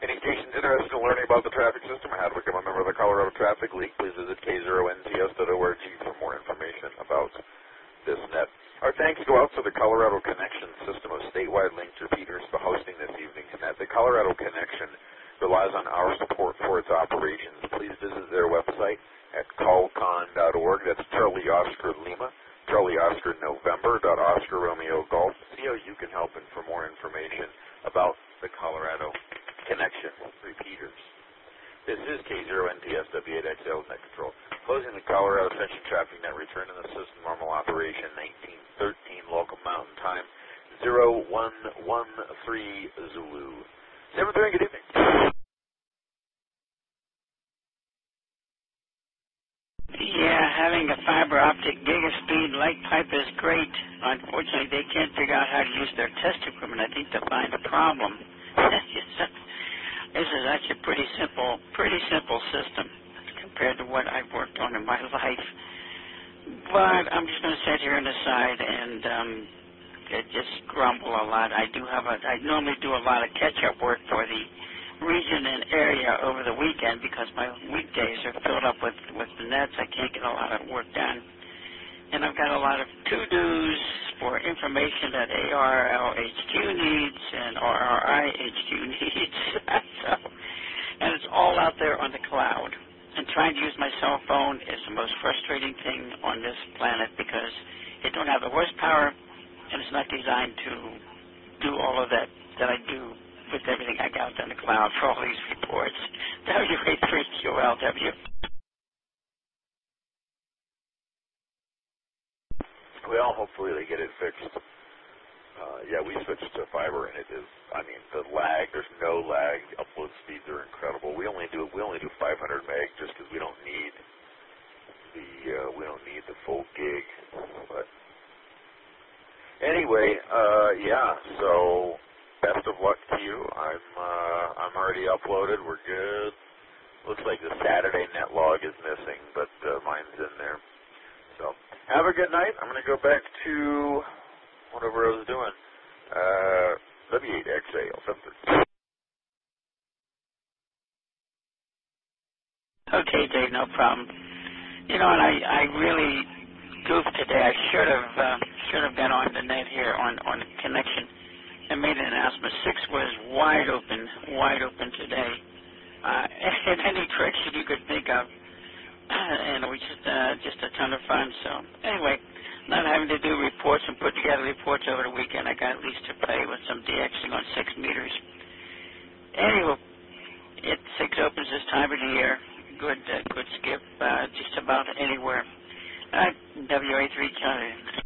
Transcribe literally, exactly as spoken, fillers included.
Any patients interested in learning about the traffic system or how to become a member of the Colorado Traffic League, please visit K zero N T S dot org for more information about this net. Our thanks go out to the Colorado Connection system of statewide linked repeaters for hosting this evening's net. The Colorado Connection relies on our support for its operations. Please visit their website at colcon dot org. That's Charlie Oscar Lima, Charlie Oscar November, dot Oscar Romeo Golf. See how you can help and for more information about the Colorado Connection repeaters. This is K zero N T S W eight X L Net Control. Closing the Colorado Central Traffic Net, return to the system normal operation, nineteen thirteen local mountain time, zero one one three Zulu. seven thirty, good evening. Yeah, having a fiber optic gigaspeed light pipe is great. Unfortunately, they can't figure out how to use their test equipment, I think, to find a problem. This is actually a pretty simple, pretty simple system compared to what I've worked on in my life. But I'm just going to sit here on the side and um, just grumble a lot. I do have a, I normally do a lot of catch-up work for the region and area over the weekend because my weekdays are filled up with, with the nets. I can't get a lot of work done. And I've got a lot of to-dos for information that A R L H Q needs and R R I H Q needs. so, and it's all out there on the cloud. And trying to use my cell phone is the most frustrating thing on this planet because it don't have the horsepower and it's not designed to do all of that that I do with everything I got on the cloud for all these reports. W A three Q L W. Well, hopefully they get it fixed. Uh, yeah, we switched to fiber, and it is. I mean, the lag. There's no lag. The upload speeds are incredible. We only do we only do five hundred meg just because we don't need the uh, we don't need the full gig. But anyway, uh, yeah. So best of luck to you. I'm uh, I'm already uploaded. We're good. Looks like the Saturday net log is missing, but uh, mine's in there. So have a good night. I'm going to go back to whatever I was doing. Uh, W eight X A L seven thirty. Okay, Dave, no problem. You know, and I, I really goofed today. I should have uh, should have been on the net here on on the connection and made an announcement. Six was wide open, wide open today. Uh, and any tricks you could think of. And it was just, uh, just a ton of fun. So anyway, not having to do reports and put together reports over the weekend, I got at least to play with some DXing on six meters. Anyway, it six opens this time of the year. Good, uh, good skip uh, just about anywhere. Uh, W A three China.